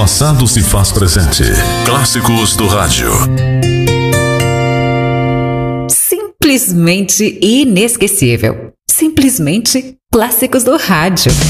passado se faz presente. Clássicos do rádio. Simplesmente inesquecível. Simplesmente clássicos do rádio.